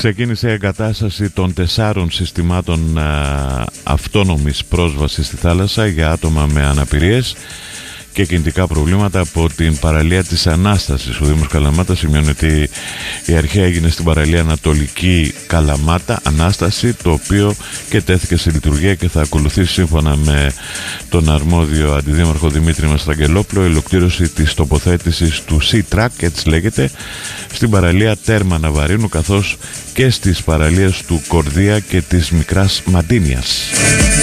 Ξεκίνησε η εγκατάσταση των 4 συστημάτων αυτόνομης πρόσβασης στη θάλασσα για άτομα με αναπηρίες και κινητικά προβλήματα από την παραλία της Ανάστασης. Ο Δήμος Καλαμάτα σημειώνει ότι η αρχή έγινε στην παραλία Ανατολική Καλαμάτα Ανάσταση, το οποίο και τέθηκε σε λειτουργία και θα ακολουθήσει, σύμφωνα με τον αρμόδιο αντιδήμαρχο Δημήτρη Μαστραγγελόπουλο, η ολοκλήρωση της τοποθέτησης του Sea Track, έτσι λέγεται, στην παραλία Τέρμα Ναβαρίνου, καθώς και στις παραλίες του Κορδία και της Μικράς Μαντίνιας.